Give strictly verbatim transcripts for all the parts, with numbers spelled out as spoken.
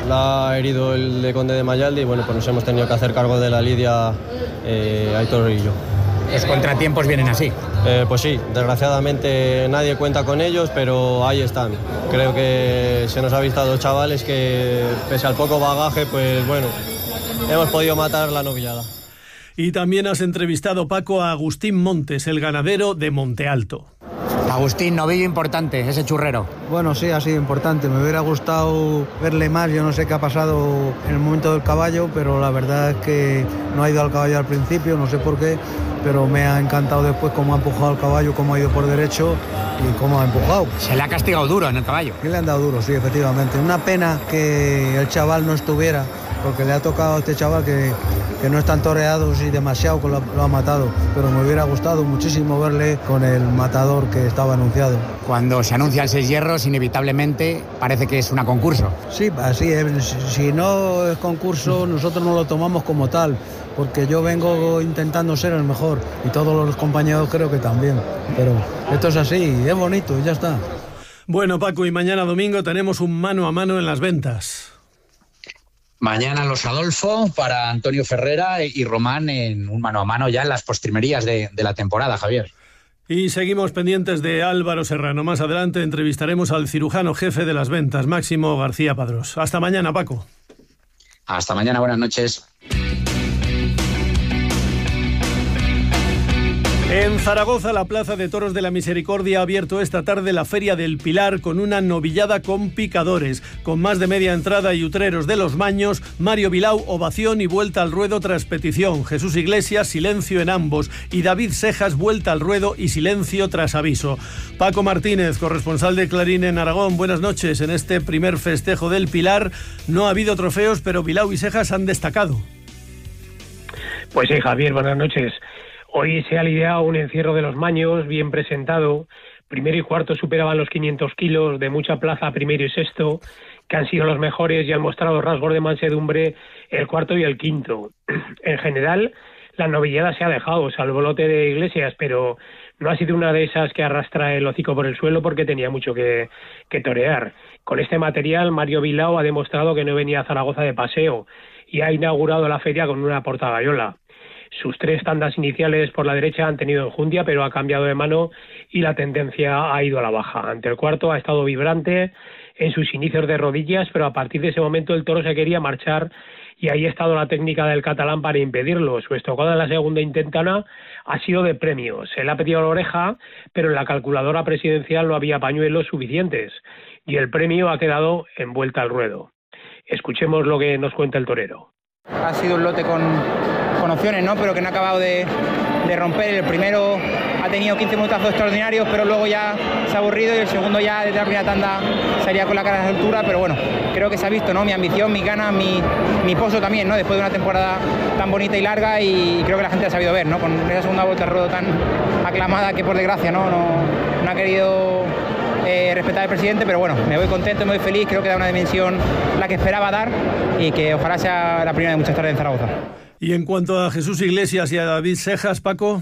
la ha herido el de Conde de Mayalde y bueno, pues nos hemos tenido que hacer cargo de la lidia eh, Aitor y yo. Los contratiempos vienen así. Eh, pues sí, desgraciadamente nadie cuenta con ellos, pero ahí están. Creo que se nos ha visto a dos chavales que, pese al poco bagaje, pues bueno, hemos podido matar la novillada. Y también has entrevistado, Paco, a Agustín Montes, el ganadero de Monte Alto. Agustín, novillo importante, ese churrero. Bueno, sí, ha sido importante. Me hubiera gustado verle más. Yo no sé qué ha pasado en el momento del caballo, pero la verdad es que no ha ido al caballo al principio, no sé por qué, pero me ha encantado después cómo ha empujado el caballo, cómo ha ido por derecho y cómo ha empujado. Se le ha castigado duro en el caballo. Sí, le han dado duro, sí, efectivamente. Una pena que el chaval no estuviera, porque le ha tocado a este chaval que, que no están toreados y demasiado lo, lo ha matado, pero me hubiera gustado muchísimo verle con el matador que estaba anunciado. Cuando se anuncia el Seis Hierros, inevitablemente parece que es una concurso. Sí, así es. Si no es concurso, nosotros no lo tomamos como tal, porque yo vengo intentando ser el mejor y todos los compañeros creo que también, pero esto es así, es bonito y ya está. Bueno, Paco, y mañana domingo tenemos un mano a mano en las ventas. Mañana los Adolfo para Antonio Ferrera y Román en un mano a mano ya en las postrimerías de, de la temporada, Javier. Y seguimos pendientes de Álvaro Serrano. Más adelante entrevistaremos al cirujano jefe de las ventas, Máximo García Padrós. Hasta mañana, Paco. Hasta mañana, buenas noches. En Zaragoza, la Plaza de Toros de la Misericordia ha abierto esta tarde la Feria del Pilar con una novillada con picadores. Con más de media entrada y utreros de los Maños, Mario Bilao, ovación y vuelta al ruedo tras petición. Jesús Iglesias, silencio en ambos. Y David Sejas, vuelta al ruedo y silencio tras aviso. Paco Martínez, corresponsal de Clarín en Aragón, buenas noches. En este primer festejo del Pilar no ha habido trofeos, pero Bilao y Sejas han destacado. Pues sí, Javier, buenas noches. Hoy se ha lidiado un encierro de los Maños, bien presentado. Primero y cuarto superaban los quinientos kilos, de mucha plaza primero y sexto, que han sido los mejores y han mostrado rasgos de mansedumbre el cuarto y el quinto. En general, la novillada se ha dejado, salvo lote de Iglesias, pero no ha sido una de esas que arrastra el hocico por el suelo porque tenía mucho que, que torear. Con este material, Mario Bilao ha demostrado que no venía a Zaragoza de paseo y ha inaugurado la feria con una portagayola. Sus tres tandas iniciales por la derecha han tenido enjundia, pero ha cambiado de mano y la tendencia ha ido a la baja. Ante el cuarto ha estado vibrante en sus inicios de rodillas, pero a partir de ese momento el toro se quería marchar y ahí ha estado la técnica del catalán para impedirlo. Su estocada en la segunda intentona ha sido de premio. Se le ha pedido la oreja, pero en la calculadora presidencial no había pañuelos suficientes y el premio ha quedado en vuelta al ruedo. Escuchemos lo que nos cuenta el torero. Ha sido un lote con, con opciones, ¿no? Pero que no ha acabado de, de romper. El primero ha tenido quince minutazos extraordinarios, pero luego ya se ha aburrido y el segundo ya desde la primera tanda salía con la cara a la altura. Pero bueno, creo que se ha visto, ¿no? Mi ambición, mi ganas, mi, mi pozo también, ¿no? Después de una temporada tan bonita y larga y creo que la gente ha sabido ver, ¿no? Con esa segunda vuelta al ruedo tan aclamada que por desgracia, ¿no? No, no ha querido Eh, respetar al presidente, pero bueno, me voy contento, me voy feliz, creo que da una dimensión la que esperaba dar y que ojalá sea la primera de muchas tardes en Zaragoza. Y en cuanto a Jesús Iglesias y a David Sejas, Paco.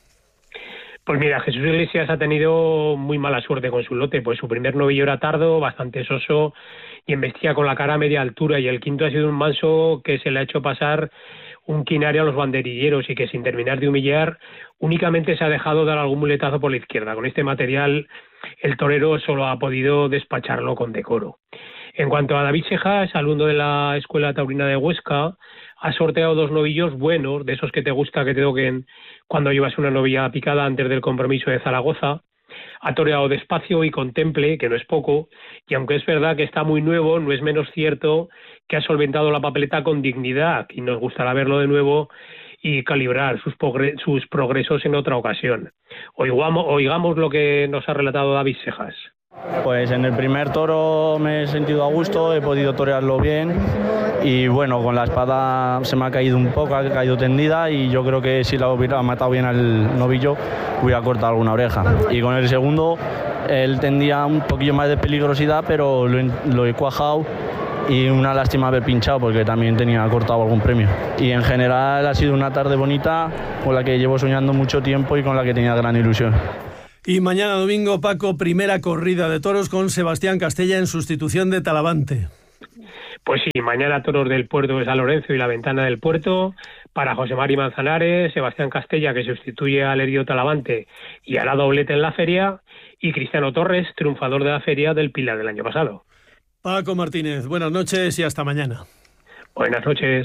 Pues mira, Jesús Iglesias ha tenido muy mala suerte con su lote, pues su primer novillo era tardo, bastante soso y embestía con la cara a media altura, y el quinto ha sido un manso que se le ha hecho pasar un quinario a los banderilleros y que sin terminar de humillar únicamente se ha dejado dar algún muletazo por la izquierda. Con este material el torero solo ha podido despacharlo con decoro. En cuanto a David Sejas, alumno de la Escuela Taurina de Huesca, ha sorteado dos novillos buenos, de esos que te gusta que te toquen cuando llevas una novilla picada antes del compromiso de Zaragoza. Ha toreado despacio y con temple, que no es poco, y aunque es verdad que está muy nuevo, no es menos cierto que ha solventado la papeleta con dignidad, y nos gustará verlo de nuevo y calibrar sus, progre- sus progresos en otra ocasión. Oigamos, oigamos lo que nos ha relatado David Sejas. Pues en el primer toro me he sentido a gusto, he podido torearlo bien y bueno, con la espada se me ha caído un poco, ha caído tendida y yo creo que si la hubiera matado bien al novillo hubiera cortado alguna oreja. Y con el segundo él tendría un poquillo más de peligrosidad, pero lo he, lo he cuajado y una lástima haber pinchado porque también tenía cortado algún premio. Y en general ha sido una tarde bonita con la que llevo soñando mucho tiempo y con la que tenía gran ilusión. Y mañana domingo, Paco, primera corrida de toros con Sebastián Castella en sustitución de Talavante. Pues sí, mañana toros del Puerto de San Lorenzo y la Ventana del Puerto, para José Mari Manzanares, Sebastián Castella, que sustituye al herido Talavante y hará doblete en la feria, y Cristiano Torres, triunfador de la feria del Pilar del año pasado. Paco Martínez, buenas noches y hasta mañana. Buenas noches.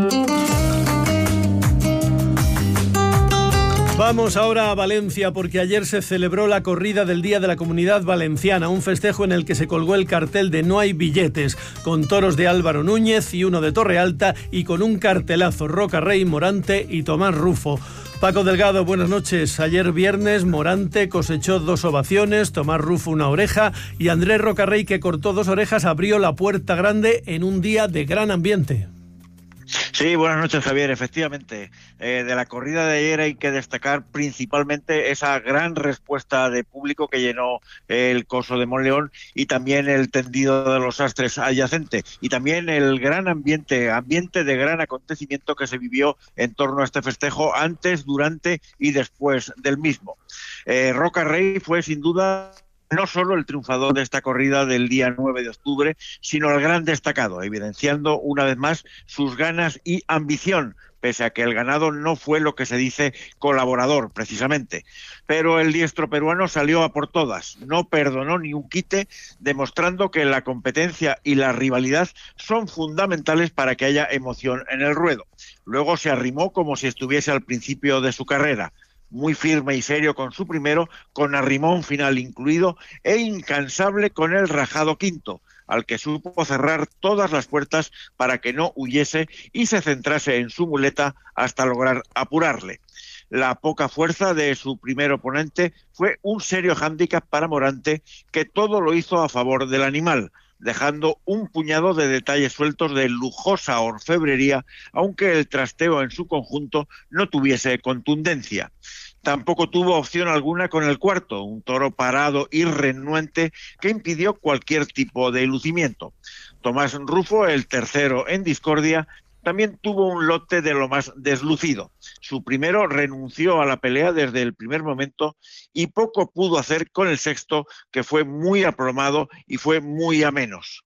Vamos ahora a Valencia, porque ayer se celebró la corrida del Día de la Comunidad Valenciana, un festejo en el que se colgó el cartel de No hay billetes, con toros de Álvaro Núñez y uno de Torrealta, y con un cartelazo Roca Rey, Morante y Tomás Rufo. Paco Delgado, buenas noches. Ayer viernes Morante cosechó dos ovaciones, Tomás Rufo una oreja, y Andrés Rocarrey, que cortó dos orejas, abrió la puerta grande en un día de gran ambiente. Sí, buenas noches, Javier. Efectivamente, eh, de la corrida de ayer hay que destacar principalmente esa gran respuesta de público que llenó el coso de Monleón y también el tendido de los Sastres adyacente, y también el gran ambiente, ambiente de gran acontecimiento que se vivió en torno a este festejo antes, durante y después del mismo. Eh, Roca Rey fue sin duda no solo el triunfador de esta corrida del día nueve de octubre, sino el gran destacado, evidenciando una vez más sus ganas y ambición, pese a que el ganado no fue lo que se dice colaborador, precisamente. Pero el diestro peruano salió a por todas, no perdonó ni un quite, demostrando que la competencia y la rivalidad son fundamentales para que haya emoción en el ruedo. Luego se arrimó como si estuviese al principio de su carrera, muy firme y serio con su primero, con arrimón final incluido, e incansable con el rajado quinto, al que supo cerrar todas las puertas para que no huyese y se centrase en su muleta hasta lograr apurarle. La poca fuerza de su primer oponente fue un serio hándicap para Morante, que todo lo hizo a favor del animal, dejando un puñado de detalles sueltos de lujosa orfebrería, aunque el trasteo en su conjunto no tuviese contundencia. Tampoco tuvo opción alguna con el cuarto, un toro parado y renuente que impidió cualquier tipo de lucimiento. Tomás Rufo, el tercero en discordia, también tuvo un lote de lo más deslucido. Su primero renunció a la pelea desde el primer momento y poco pudo hacer con el sexto, que fue muy aplomado y fue muy a menos.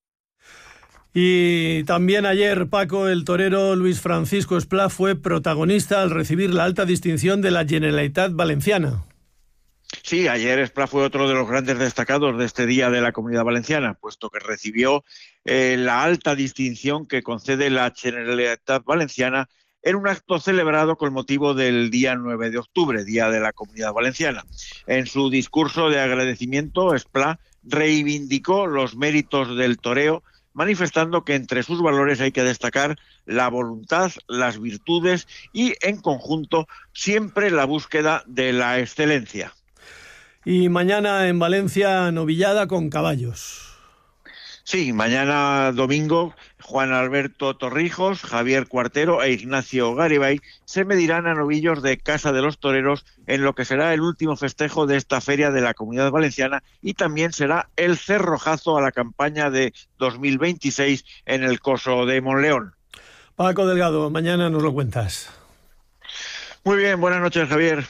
Y también ayer, Paco, el torero Luis Francisco Esplá fue protagonista al recibir la alta distinción de la Generalitat Valenciana. Sí, ayer Esplá fue otro de los grandes destacados de este Día de la Comunidad Valenciana, puesto que recibió eh, la alta distinción que concede la Generalitat Valenciana en un acto celebrado con motivo del día nueve de octubre, Día de la Comunidad Valenciana. En su discurso de agradecimiento, Esplá reivindicó los méritos del toreo, manifestando que entre sus valores hay que destacar la voluntad, las virtudes y, en conjunto, siempre la búsqueda de la excelencia. Y mañana en Valencia, novillada con caballos. Sí, mañana domingo, Juan Alberto Torrijos, Javier Cuartero e Ignacio Garibay se medirán a novillos de Casa de los Toreros en lo que será el último festejo de esta feria de la Comunidad Valenciana, y también será el cerrojazo a la campaña de dos mil veintiséis en el coso de Monleón. Paco Delgado, mañana nos lo cuentas. Muy bien, buenas noches, Javier.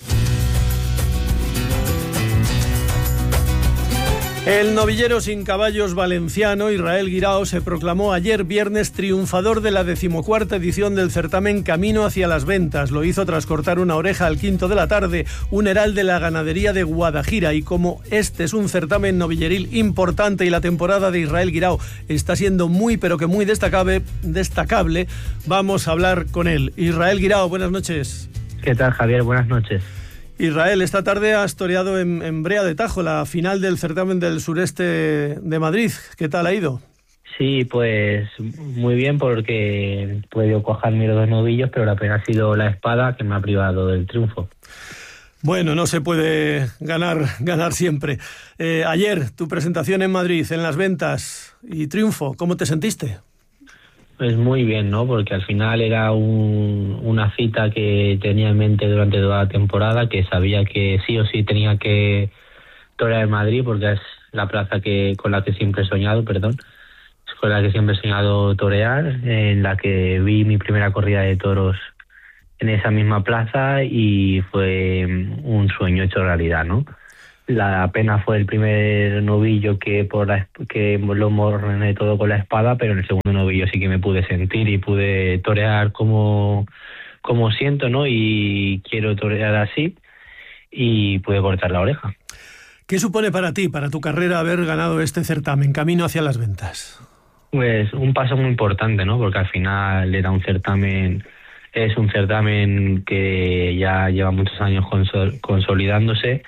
El novillero sin caballos valenciano, Israel Guirao, se proclamó ayer viernes triunfador de la decimocuarta edición del certamen Camino hacia las Ventas. Lo hizo tras cortar una oreja al quinto de la tarde, un heral de la ganadería de Guadajira. Y como este es un certamen novilleril importante y la temporada de Israel Guirao está siendo muy, pero que muy destacable, destacable, vamos a hablar con él. Israel Guirao, buenas noches. ¿Qué tal, Javier? Buenas noches. Israel, esta tarde has toreado en, en Brea de Tajo, la final del certamen del sureste de Madrid. ¿Qué tal ha ido? Sí, pues muy bien, porque he podido coger mis dos novillos, pero la pena ha sido la espada que me ha privado del triunfo. Bueno, no se puede ganar, ganar siempre. Eh, ayer, tu presentación en Madrid, en las ventas y triunfo, ¿cómo te sentiste? Pues muy bien, ¿no? Porque al final era un, una cita que tenía en mente durante toda la temporada, que sabía que sí o sí tenía que torear en Madrid, porque es la plaza que con la que siempre he soñado, perdón, es con la que siempre he soñado torear, en la que vi mi primera corrida de toros en esa misma plaza y fue un sueño hecho realidad, ¿no? La pena fue el primer novillo que por la, que lo morrené todo con la espada, pero en el segundo novillo sí que me pude sentir y pude torear como, como siento, ¿no? Y quiero torear así, y pude cortar la oreja. ¿Qué supone para ti, para tu carrera, haber ganado este certamen, Camino hacia las Ventas? Pues un paso muy importante, ¿no? Porque al final era un certamen, es un certamen que ya lleva muchos años consol- consolidándose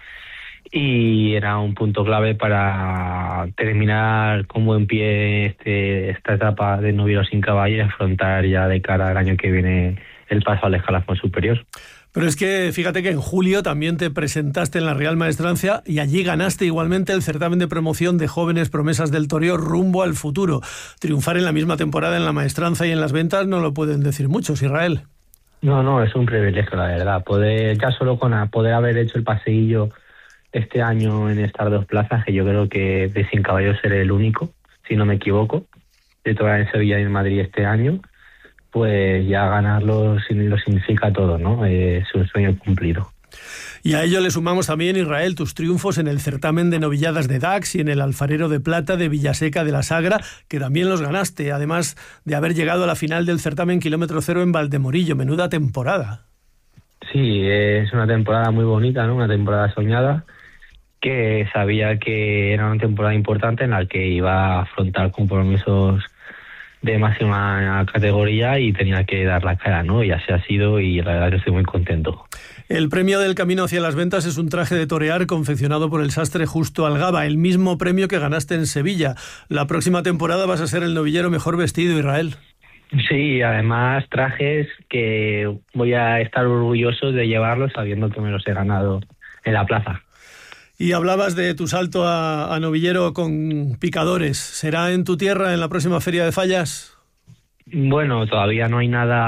y era un punto clave para terminar con buen pie este, esta etapa de noviero sin caballo y afrontar ya de cara al año que viene el paso al escalafón superior. Pero es que fíjate que en julio también te presentaste en la Real Maestranza y allí ganaste igualmente el certamen de promoción de jóvenes promesas del toreo Rumbo al Futuro. Triunfar en la misma temporada en la Maestranza y en las Ventas no lo pueden decir muchos, Israel. No, no, es un privilegio, la verdad. Poder, ya solo con a, poder haber hecho el paseillo este año en estas dos plazas, que yo creo que de Sin Caballo seré el único, si no me equivoco, de todas en Sevilla y en Madrid este año, pues ya ganarlo lo significa todo, ¿no? Es un sueño cumplido. Y a ello le sumamos también, Israel, tus triunfos en el certamen de novilladas de Dax y en el alfarero de plata de Villaseca de la Sagra, que también los ganaste, además de haber llegado a la final del certamen kilómetro cero en Valdemorillo. Menuda temporada. Sí, es una temporada muy bonita, ¿no? Una temporada soñada, que sabía que era una temporada importante en la que iba a afrontar compromisos de máxima categoría y tenía que dar la cara, ¿no? Y así ha sido y la verdad que estoy muy contento. El premio del Camino hacia las Ventas es un traje de torear confeccionado por el sastre Justo Algaba, el mismo premio que ganaste en Sevilla. La próxima temporada vas a ser el novillero mejor vestido, Israel. Sí, además trajes que voy a estar orgulloso de llevarlos sabiendo que me los he ganado en la plaza. Y hablabas de tu salto a, a novillero con picadores. ¿Será en tu tierra en la próxima Feria de Fallas? Bueno, todavía no hay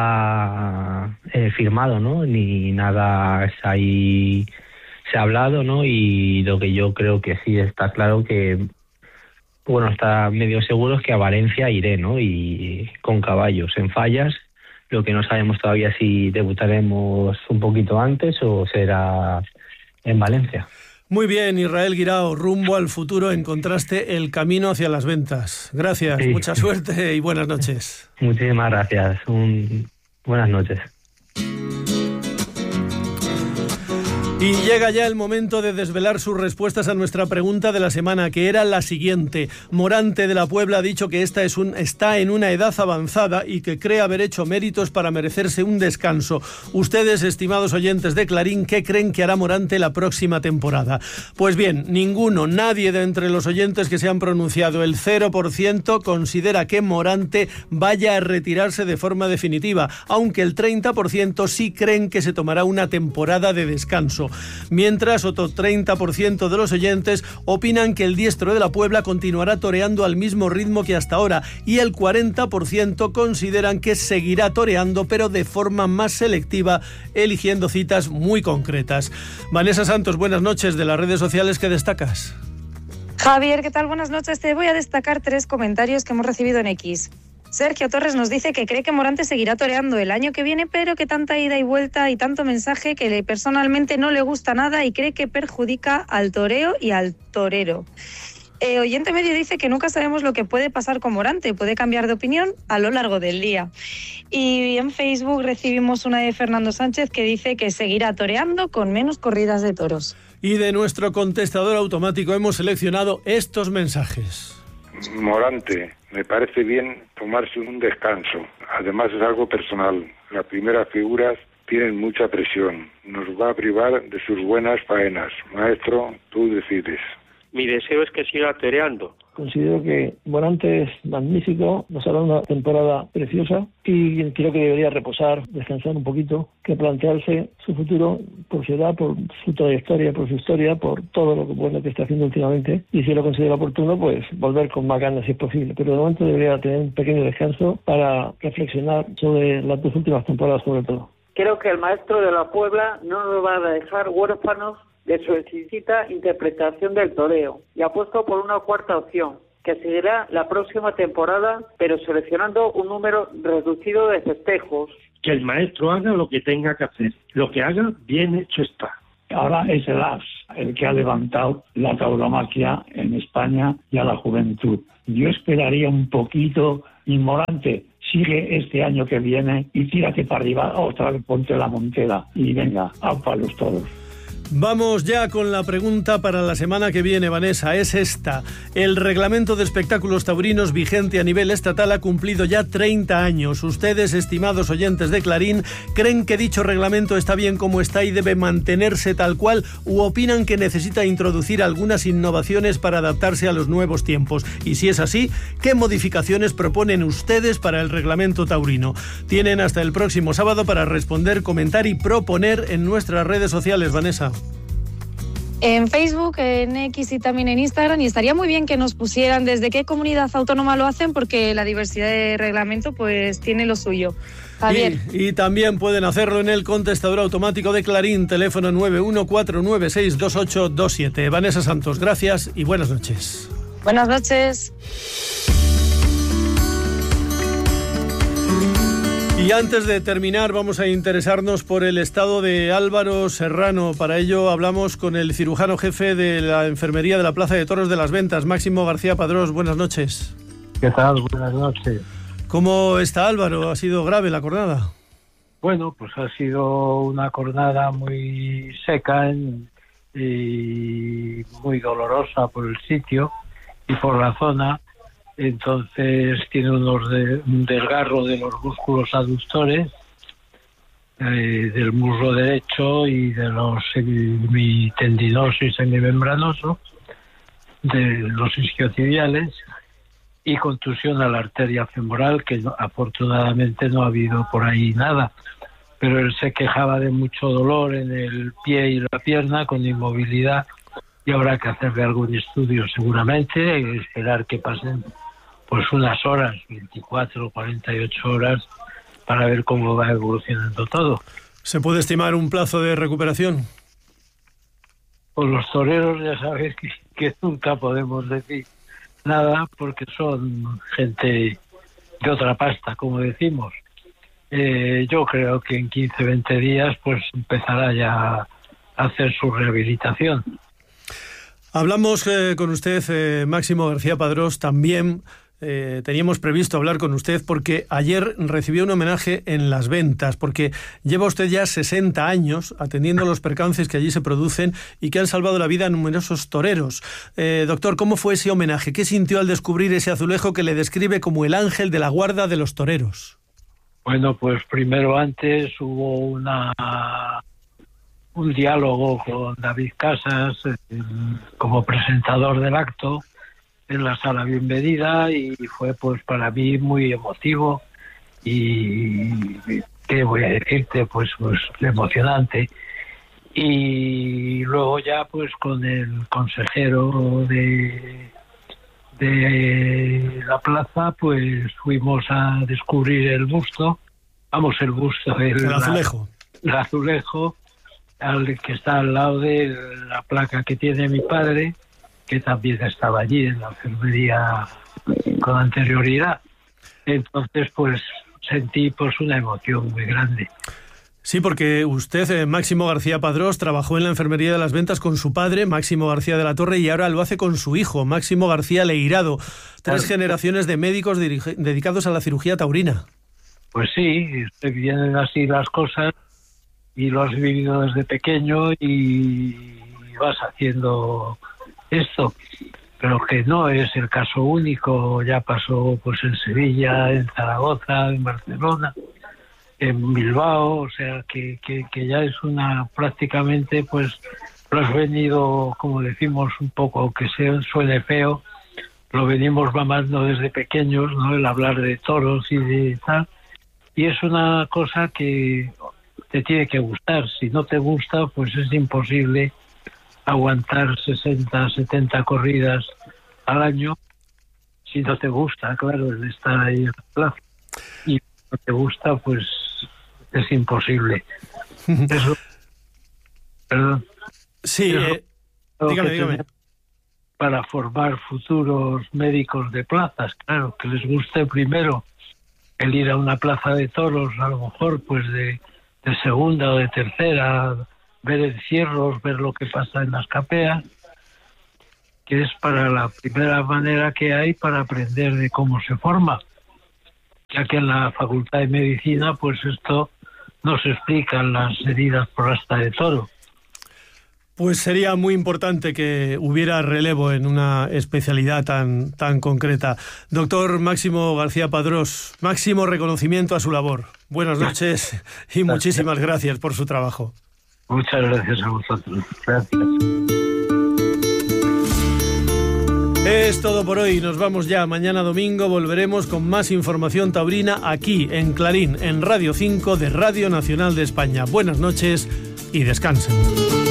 nada eh, firmado, ¿no? Ni nada ahí se ha hablado, ¿no? Y lo que yo creo que sí está claro que, bueno, está medio seguro es que a Valencia iré, ¿no? Y con caballos en Fallas. Lo que no sabemos todavía si debutaremos un poquito antes o será en Valencia. Muy bien, Israel Guirao, Rumbo al Futuro, encontraste el camino hacia las ventas. Gracias, sí. Mucha suerte y buenas noches. Muchísimas gracias. Un... Buenas noches. Y llega ya el momento de desvelar sus respuestas a nuestra pregunta de la semana, que era la siguiente. Morante de la Puebla ha dicho que esta es un, está en una edad avanzada y que cree haber hecho méritos para merecerse un descanso. Ustedes, estimados oyentes de Clarín, ¿qué creen que hará Morante la próxima temporada? Pues bien, ninguno, nadie de entre los oyentes que se han pronunciado, el cero por ciento, considera que Morante vaya a retirarse de forma definitiva, aunque el treinta por ciento sí creen que se tomará una temporada de descanso. Mientras, otro treinta por ciento de los oyentes opinan que el diestro de la Puebla continuará toreando al mismo ritmo que hasta ahora y el cuarenta por ciento consideran que seguirá toreando pero de forma más selectiva, eligiendo citas muy concretas. Vanessa Santos, buenas noches. De las redes sociales, ¿qué destacas? Javier, ¿qué tal? Buenas noches. Te voy a destacar tres comentarios que hemos recibido en X. Sergio Torres nos dice que cree que Morante seguirá toreando el año que viene, pero que tanta ida y vuelta y tanto mensaje que personalmente no le gusta nada y cree que perjudica al toreo y al torero. Eh, oyente medio dice que nunca sabemos lo que puede pasar con Morante, puede cambiar de opinión a lo largo del día. Y en Facebook recibimos una de Fernando Sánchez que dice que seguirá toreando con menos corridas de toros. Y de nuestro contestador automático hemos seleccionado estos mensajes. Morante, me parece bien tomarse un descanso. Además es algo personal. Las primeras figuras tienen mucha presión. Nos va a privar de sus buenas faenas. Maestro, tú decides. Mi deseo es que siga toreando. Considero que Morante es magnífico, nos hará una temporada preciosa y creo que debería reposar, descansar un poquito, que plantearse su futuro por su edad, por su trayectoria, por su historia, por todo lo bueno que está haciendo últimamente, y si lo considera oportuno, pues volver con más ganas si es posible, pero de momento debería tener un pequeño descanso para reflexionar sobre las dos últimas temporadas sobre todo. Creo que el maestro de la Puebla no nos va a dejar huérfanos de su exquisita interpretación del toreo, y apuesto por una cuarta opción, que seguirá la próxima temporada, pero seleccionando un número reducido de festejos. Que el maestro haga lo que tenga que hacer, lo que haga bien hecho está. Ahora es el as el que ha levantado la tauromaquia en España y a la juventud. Yo esperaría un poquito, y Morante, sigue este año que viene y tírate para arriba, otra vez ponte la montera y venga, a palos todos. Vamos ya con la pregunta para la semana que viene, Vanessa. Es esta. El reglamento de espectáculos taurinos vigente a nivel estatal ha cumplido ya treinta años. Ustedes, estimados oyentes de Clarín, ¿creen que dicho reglamento está bien como está y debe mantenerse tal cual, u opinan que necesita introducir algunas innovaciones para adaptarse a los nuevos tiempos? Y si es así, ¿qué modificaciones proponen ustedes para el reglamento taurino? Tienen hasta el próximo sábado para responder, comentar y proponer en nuestras redes sociales, Vanessa. En Facebook, en X y también en Instagram, y estaría muy bien que nos pusieran desde qué comunidad autónoma lo hacen, porque la diversidad de reglamento pues tiene lo suyo. Javier. Y, y también pueden hacerlo en el contestador automático de Clarín, teléfono nueve uno cuatro nueve seis dos ocho dos siete. Vanessa Santos, gracias y buenas noches. Buenas noches. Y antes de terminar, vamos a interesarnos por el estado de Álvaro Serrano. Para ello hablamos con el cirujano jefe de la enfermería de la Plaza de Toros de las Ventas, Máximo García Padrós. Buenas noches. ¿Qué tal? Buenas noches. ¿Cómo está Álvaro? ¿Ha sido grave la cornada? Bueno, pues ha sido una cornada muy seca en, y muy dolorosa por el sitio y por la zona. Entonces tiene unos de, un desgarro de los músculos aductores eh, del muslo derecho y de los semitendinoso y semimembranoso de los isquiotibiales, y contusión a la arteria femoral, que no, afortunadamente no ha habido por ahí nada, pero él se quejaba de mucho dolor en el pie y la pierna con inmovilidad, y habrá que hacerle algún estudio seguramente, y esperar que pasen pues unas horas, veinticuatro, cuarenta y ocho horas, para ver cómo va evolucionando todo. ¿Se puede estimar un plazo de recuperación? Pues los toreros ya sabes que, que nunca podemos decir nada, porque son gente de otra pasta, como decimos. Eh, yo creo que en quince, veinte días pues empezará ya a hacer su rehabilitación. Hablamos eh, con usted, eh, Máximo García Padrós, también. Eh, teníamos previsto hablar con usted porque ayer recibió un homenaje en Las Ventas, porque lleva usted ya sesenta años atendiendo los percances que allí se producen y que han salvado la vida a numerosos toreros. Eh, doctor, ¿cómo fue ese homenaje? ¿Qué sintió al descubrir ese azulejo que le describe como el ángel de la guarda de los toreros? Bueno, pues primero antes hubo una un diálogo con David Casas eh, como presentador del acto en la sala Bienvenida, y fue pues para mí muy emotivo y qué voy a decirte, pues pues emocionante. Y luego ya pues con el consejero de de la plaza pues fuimos a descubrir el busto, vamos el busto el, el azulejo la, el azulejo al que está al lado de la placa que tiene mi padre, que también estaba allí en la enfermería con anterioridad. Entonces, pues sentí pues una emoción muy grande. Sí, porque usted, eh, Máximo García Padrós, trabajó en la enfermería de Las Ventas con su padre, Máximo García de la Torre, y ahora lo hace con su hijo, Máximo García Leirado. Tres claro. generaciones de médicos dedicados a la cirugía taurina. Pues sí, vienen así las cosas y lo has vivido desde pequeño y vas haciendo esto, pero que no es el caso único. Ya pasó pues en Sevilla, en Zaragoza, en Barcelona, en Bilbao, o sea que, que, que ya es una prácticamente pues lo has venido, como decimos un poco, aunque sea, suene feo, lo venimos mamando desde pequeños, ¿no? El hablar de toros y de tal, y es una cosa que te tiene que gustar. Si no te gusta, pues es imposible aguantar sesenta, setenta corridas al año si no te gusta, claro, el estar ahí en la plaza. Y si no te gusta, pues es imposible. Eso, perdón. Sí, Eso, eh, dígame, dígame. Para formar futuros médicos de plazas, claro, que les guste primero el ir a una plaza de toros, a lo mejor pues de, de segunda o de tercera ver encierros, ver lo que pasa en las capeas, que es para la primera manera que hay para aprender de cómo se forma, ya que en la Facultad de Medicina pues esto no se explican las heridas por asta de toro. Pues sería muy importante que hubiera relevo en una especialidad tan, tan concreta. Doctor Máximo García Padrós, máximo reconocimiento a su labor. Buenas noches y muchísimas gracias por su trabajo. Muchas gracias a vosotros. Gracias. Es todo por hoy. Nos vamos ya. Mañana domingo volveremos con más información taurina aquí en Clarín, en Radio cinco de Radio Nacional de España. Buenas noches y descansen.